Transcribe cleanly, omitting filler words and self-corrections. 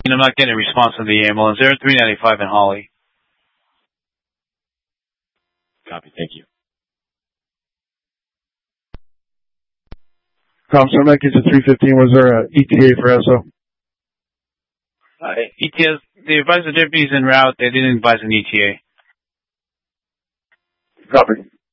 I'm not getting a response from the ambulance. They're at 395 in Holly. Copy. Thank you. Officer Mackey's at 315. Was there a ETA for SO? ETA, they advised the deputies en route. They didn't advise an ETA. Copy.